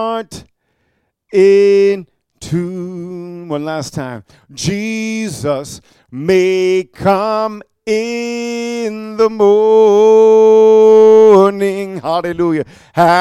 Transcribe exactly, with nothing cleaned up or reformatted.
heart in tune. One last time. Jesus may come in the morning. Hallelujah.